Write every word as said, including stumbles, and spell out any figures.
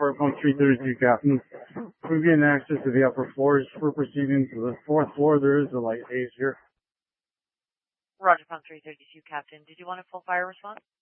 for point three thirty-two, Captain. We've gained access to the upper floors. We're proceeding to the fourth floor. There is a light haze here. Roger, point three thirty-two, Captain. Did you want a full fire response?